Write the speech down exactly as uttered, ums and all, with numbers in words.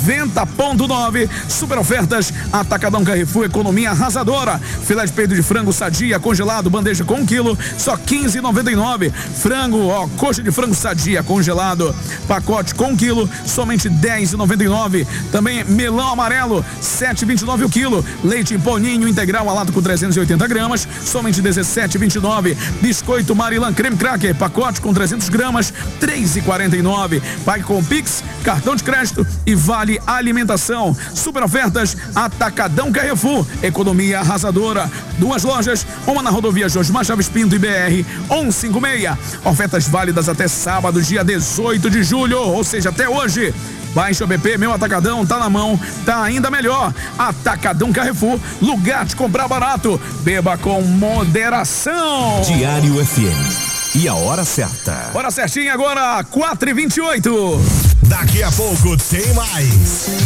noventa ponto nove. Super ofertas Atacadão Carrefour, economia arrasadora. Filé de peito de frango sadia congelado, bandeja com um quilo, só quinze e noventa e nove. Frango, ó, coxa de frango sadia congelado, pacote com um quilo, somente dez e noventa e nove. Também melão amarelo, sete e vinte e nove o quilo. Leite em pó Ninho integral a lata com trezentos e oitenta gramas, somente dezessete e vinte e nove. Biscoito Marilã creme cracker, pacote com trezentos gramas, três e quarenta e nove. Pague com Pix, cartão de crédito e vale alimentação. Super ofertas Atacadão Carrefour, economia arrasadora. Duas lojas, uma na rodovia Jorge Chaves Pinto e B R cento e cinquenta e seis. Ofertas válidas até sábado, dia dezoito de julho, ou seja, até hoje. Baixe o app Meu Atacadão, tá na mão, tá ainda melhor. Atacadão Carrefour, lugar de comprar barato. Beba com moderação. Diário F M. E a hora certa. Hora certinha agora, quatro e vinte e oito. Daqui a pouco tem mais.